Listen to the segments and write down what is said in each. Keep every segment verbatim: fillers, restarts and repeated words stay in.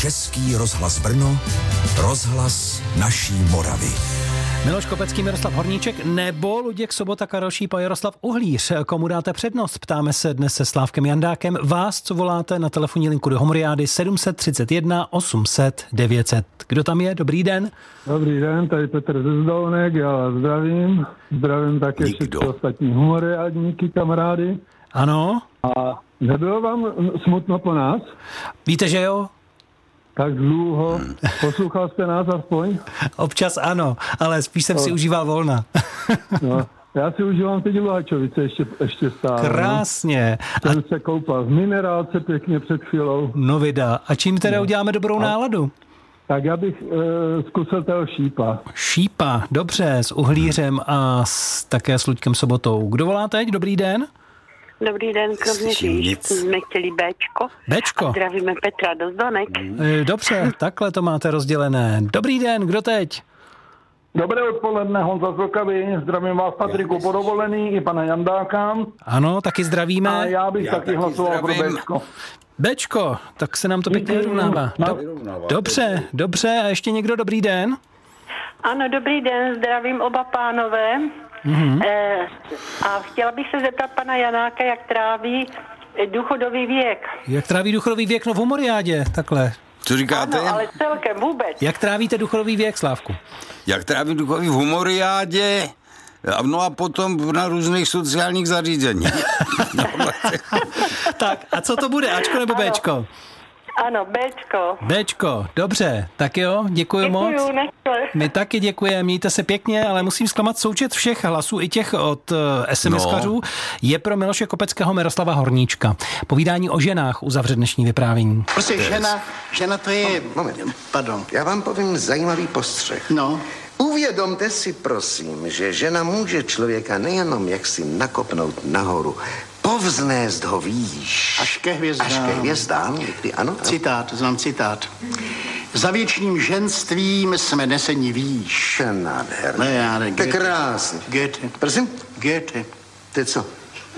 Český rozhlas Brno, rozhlas naší Moravy. Miloš Kopecký, Miroslav Horníček nebo Luděk Sobota, Karel Šípa, Jaroslav Uhlíř. Komu dáte přednost? Ptáme se dnes se Slávkem Jandákem. Vás, co voláte na telefonní linku do Homoriády sedm set třicet jedna osm set devět set. Kdo tam je? Dobrý den. Dobrý den, tady Petr ze Zdolnek, já vás zdravím. Zdravím také všechny ostatní humoriádníky, kamarády. Ano. A nebylo vám smutno po nás? Víte, že jo? Tak dlouho. Poslouchal jste nás aspoň? Občas ano, ale spíš jsem no. si užíval volna. No, já si užívám teď Luhačovice ještě, ještě stále. Krásně. No. Jsem a... se koupal v minerálce pěkně před chvílou. No vida. A čím teda no. uděláme dobrou a... náladu? Tak já bych e, zkusil toho Šípa. Šípa, dobře, s Uhlířem a s, také s Luďkem Sobotou. Kdo volá teď? Dobrý den. Dobrý den, kromě říct, jsme chtěli Béčko. Béčko. A zdravíme Petra do Zdonek. Dobře, takhle to máte rozdělené. Dobrý den, kdo teď? Dobré odpoledne, Honza z Vlkavy. Zdravím vás, Patriku, po dovolený i pana Jandáka. Ano, taky zdravíme. A já bych já taky, taky hlasoval pro Béčko. Béčko, tak se nám to pěkně vyrovnává. Do, dobře, dobře. A ještě někdo? Dobrý den? Ano, dobrý den, zdravím oba pánové. Mm-hmm. E, a chtěla bych se zeptat pana Janáka, jak tráví důchodový věk. Jak tráví důchodový věk? No v Homoriádě, takhle. Co říkáte? Ano, ale celkem vůbec. Jak trávíte důchodový věk, Slávku? Jak trávím důchodový v Homoriádě? No a potom na různých sociálních zařízeních. Tak, a co to bude? Ačko nebo ano. Béčko? Ano, Béčko. Béčko, dobře, tak jo, děkuji moc. Děkuju, nechce. My taky děkujeme, mějte se pěkně, ale musím zklamat součet všech hlasů, i těch od uh, SMSkařů, no. je pro Miloše Kopeckého, Miroslava Horníčka. Povídání o ženách uzavře dnešní vyprávění. Prostě žena, žena to je... Moment, Pardon. Já vám povím zajímavý postřeh. No. Uvědomte si, prosím, že žena může člověka nejenom jaksi nakopnout nahoru, povznést ho výš. Až ke hvězdám. Až ke hvězdám, někdy, ano. Citát, znám citát. Za věčným ženstvím jsme neseni výš. To je nádherný. Ne, já ne, to je krásný. Goethe. Prosím? Goethe. To je co?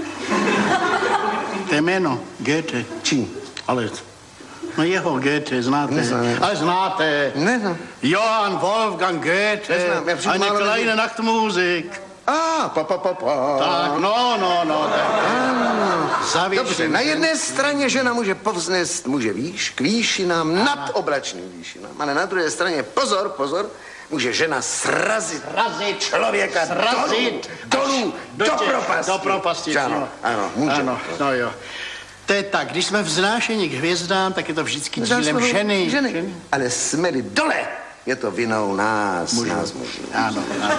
To je jméno, Goethe. Čí? Ale... No jeho Goethe, znáte. Neznám. Ale znáte. Neznám. Johann Wolfgang Goethe. Neznám. Eine kleine Nachtmusik. A, pa, pa, pa, pa. Tak, no, no, no. Tak. Dobře, na jedné straně žena může povznést muže výš, k výšinám, nad oblačným výšinám. Ale na druhé straně, pozor, pozor, může žena srazit, srazit člověka srazit dolů, do, do, do propasti. Do propasti, ano, ano, může. Ano, no jo. To je tak, když jsme vznášeni k hvězdám, tak je to vždycky dílem ženy. ženy. ženy. Ale jsme-li dole, je to vinou nás, mužů. nás mužů. Ano, ano.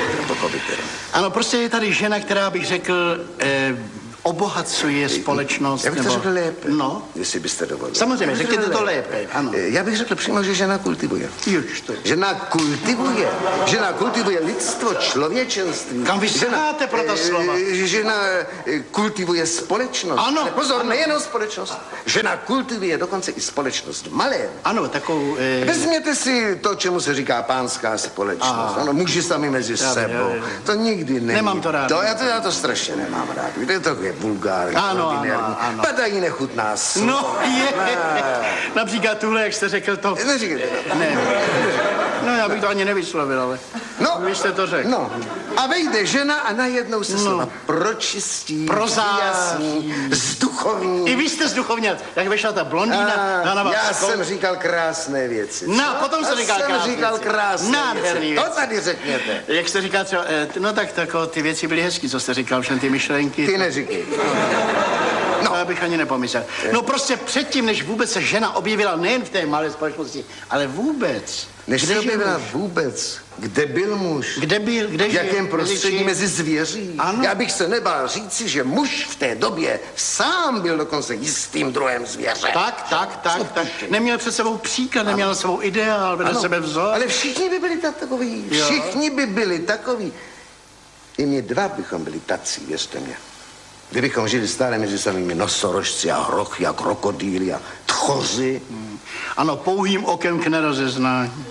Ano, prostě je tady žena, která bych řekl, eh, obohacuje společnost. Já bych to nebo... řekl lépe, no. jestli byste dovolili. Samozřejmě, řekněte to lépe, ano. Já bych řekl přímo, že žena kultivuje. Juž to je. Žena kultivuje. Žena kultivuje lidstvo, člověčenství. Kam vy sáháte pro ta slova? Žena kultivuje společnost. Ano. Ale pozor, ano. nejenom společnost. Žena kultivuje dokonce i společnost malé. Ano, takovou... Eh... Vezměte si to, čemu se říká pánská společnost. A. Ano, muži sami mezi já, sebou. Já, já. To nikdy není. Nemám to rád. To, já, to, já to strašně nemám rád. Víte, to je vulgární, ano, ano, ano. Padají nechutná slova. No, je. Například tuhle, jak jste řekl to. Neříkejte to. Ne. No, já bych to ani nevyslovil, ale no, vy jste to řekl. No, a vejde žena a najednou se no. slova pročistí, prozáří, zduchovní. I vy jste zduchovněl, jak vešla ta blondýna. A, na vás já skol... jsem říkal krásné věci. No, potom jste říkal krásné jsem říkal krásné Nádherný věci. To tady řekněte. Jak jste říkal třeba, no tak tako, ty věci byly hezký, co jste říkal, všem ty myšlenky. Ty neříkej. No. To bych ani nepomyslel. No prostě předtím, než vůbec se žena objevila nejen v té malé společnosti, ale vůbec. Než se objevila vůbec, kde byl muž? Kde byl, kde v jakém prostředí mezi zvěří? Ano. Já bych se nebál říci, že muž v té době sám byl dokonce jistým druhem zvěře. Tak, tak, tak, tak. Neměl před sebou příklad, neměl svou ideál, vedle sebe vzor. Ale všichni by byli takoví. Všichni by byli takoví. I my dva bychom byli tací, věřte mě. Kdybychom žili stále mezi samými nosorožci a hrochy a krokodýly a tchoři. Hmm. Ano, pouhým okem k nerozeznání.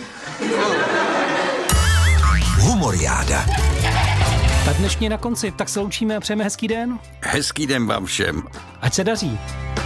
Humoriáda. Tak dnešní na konci, tak se loučíme a přejeme hezký den. Hezký den vám všem. Ať se daří.